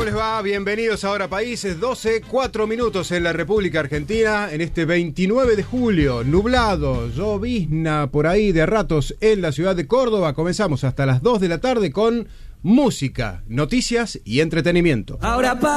¿Cómo les va? Bienvenidos a Ahora Países, 12:04 minutos en la República Argentina, en este 29 de julio, nublado, llovizna por ahí de ratos en la ciudad de Córdoba. Comenzamos hasta las 2 de la tarde con música, noticias y entretenimiento. Ahora